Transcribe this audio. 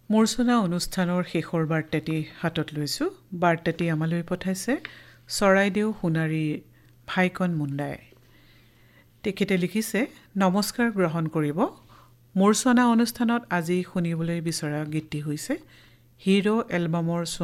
মূৰ্ছনা অনুষ্ঠানৰ শেষৰ বাৰ্তাটি হাতত লৈছোঁ। বাৰ্তাটি আমালৈ পঠাইছে চৰাইদেউ সোণাৰীৰ ভাইকন মুণ্ডাই। তেখেতে লিখিছে, নমস্কাৰ গ্ৰহণ কৰিব। মূৰ্ছনা অনুষ্ঠানত আজি শুনিবলৈ বিচৰা গীতটি হৈছে হিৰো এলবামৰ